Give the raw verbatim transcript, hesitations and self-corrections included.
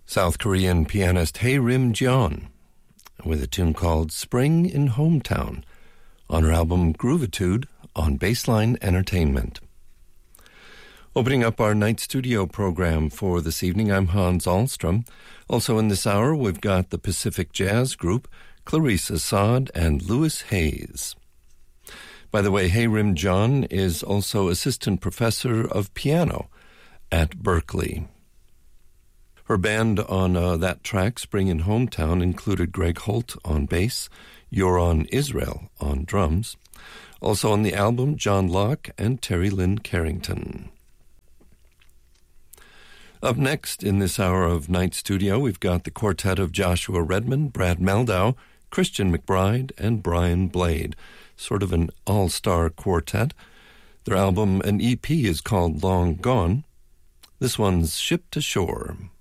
South Korean pianist Hae-rim Jeon with a tune called Spring in Hometown on her album Groovitude on Baseline Entertainment. Opening up our night studio program for this evening, I'm Hans Ahlstrom. Also in this hour, we've got the Pacific Jazz Group, Clarice Assad and Louis Hayes. By the way, Hae-rim Jeon is also assistant professor of piano at Berklee. Her band on uh, that track, Spring in Hometown, included Greg Holt on bass, Yoron Israel on drums. Also on the album, John Locke and Terry Lynn Carrington. Up next in this hour of Night Studio, we've got the quartet of Joshua Redman, Brad Meldau, Christian McBride, and Brian Blade. Sort of an all-star quartet. Their album, an E P, is called Long Gone. This one's Ship to Shore.